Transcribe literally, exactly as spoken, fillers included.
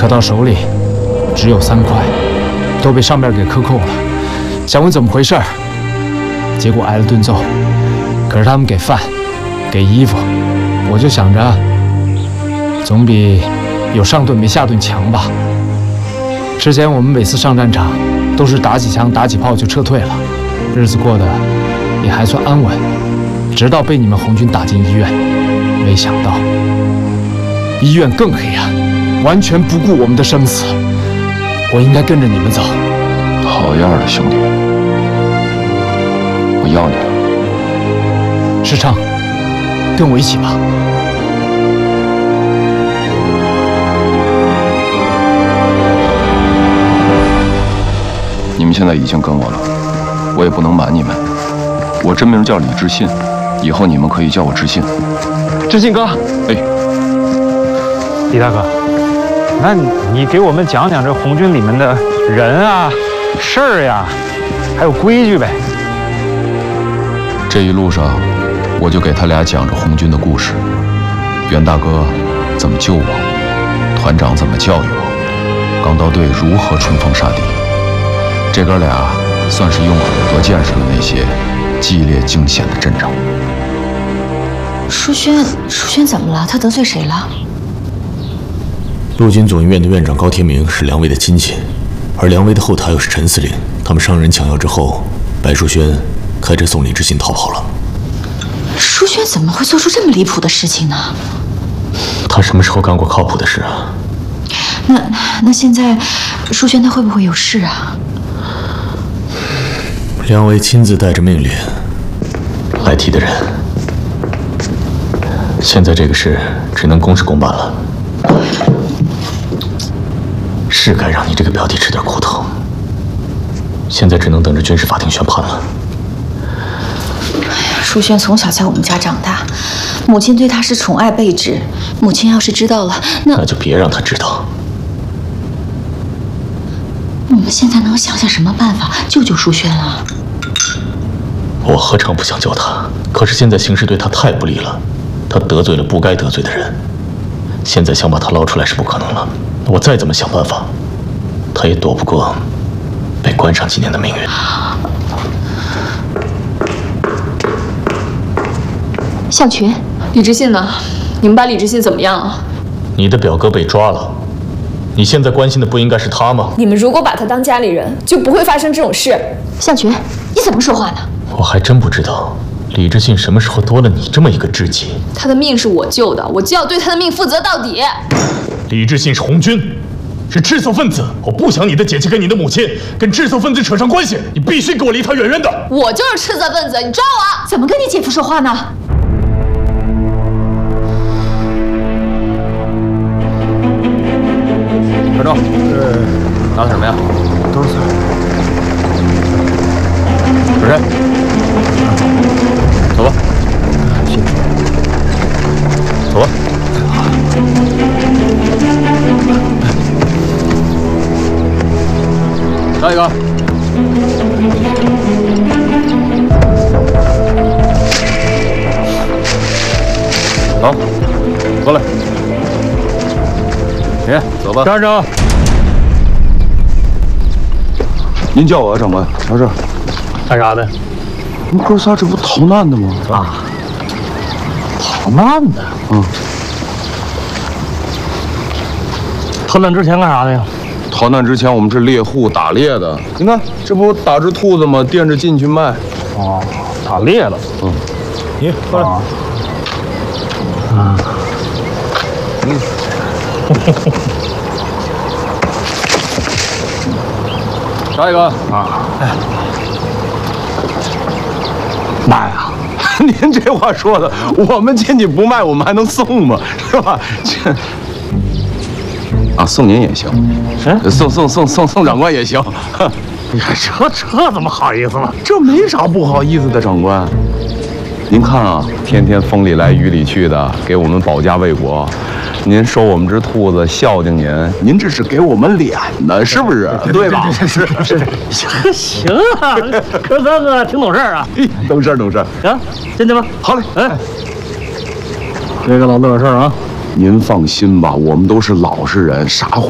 可到手里只有三块，都被上面给克扣了。想问怎么回事儿，结果挨了顿揍。可是他们给饭，给衣服，我就想着，总比有上顿没下顿强吧。之前我们每次上战场，都是打几枪、打几炮就撤退了，日子过得也还算安稳。直到被你们红军打进医院，没想到医院更黑暗，完全不顾我们的生死。我应该跟着你们走。 好样的，兄弟！我要你了。 世昌，跟我一起吧。 你们现在已经跟我了，我也不能瞒你们，我真名叫李志信，以后你们可以叫我志信。 志信哥， 哎， 李大哥，那你给我们讲讲这红军里面的人啊、事儿呀，还有规矩呗。 这一路上，我就给他俩讲着红军的故事，袁大哥怎么救我，团长怎么教育我，钢刀队如何冲锋杀敌。这哥俩算是用耳朵见识了那些激烈惊险的阵仗。 舒轩，舒轩怎么了？他得罪谁了？ 陆军总医院的院长高天明是梁维的亲戚，而梁维的后台又是陈司令。他们商人抢药之后，白淑轩开车送李志信逃跑了。 舒轩怎么会做出这么离谱的事情呢？ 他什么时候干过靠谱的事啊？ 那那现在，舒轩他会不会有事啊？ 梁维亲自带着命令来提的人，现在这个事只能公事公办了。是该让你这个表弟吃点苦头，现在只能等着军事法庭宣判了。 舒轩从小在我们家长大，母亲对他是宠爱备至。母亲要是知道了，那那就别让他知道。 我们现在能想想什么办法救救舒轩啊？ 我何尝不想救他？可是现在形势对他太不利了，他得罪了不该得罪的人，现在想把他捞出来是不可能了。我再怎么想办法，他也躲不过被关上几年的命运。 向群， 李志信呢？你们把李志信怎么样啊？ 你的表哥被抓了，你现在关心的不应该是他吗？ 你们如果把他当家里人，就不会发生这种事。 向群，你怎么说话呢？ 我还真不知道，李志信什么时候多了你这么一个知己？ 他的命是我救的，我就要对他的命负责到底。 李志信是红军，是赤色分子，我不想你的姐姐跟你的母亲跟赤色分子扯上关系，你必须给我离他远远的。 我就是赤色分子，你抓我？ 怎么跟你姐夫说话呢？ 团长，呃，拿的什么呀？都是菜。主任，走吧。谢谢。走吧。下一个。好，过来。你走吧。站着。 您叫我啊，长官，啥事？ 干啥的？ 你们哥仨这不逃难的吗？ 啊，逃难的。 嗯。 逃难之前干啥的呀？ 逃难之前我们是猎户打猎的。你看，这不打只兔子吗？垫着进去卖。 哦，打猎了。 嗯。 你过来。 啊。 嗯。 下一个啊，哎，卖啊！ 您这话说的，我们进去不卖，我们还能送吗？是吧？这啊，送您也行， 嗯， 送送送送送长官也行。 你看这这怎么好意思了？ 这没啥不好意思的，长官。您看啊，天天风里来雨里去的，给我们保家卫国。您收我们只兔子孝敬您，您这是给我们脸的，是不是？对吧？ 是是是，行行啊，哥三个挺懂事啊， 懂事懂事。 行，进去吧。 好嘞， 哎，别跟老乐事儿啊。 您放心吧，我们都是老实人，啥话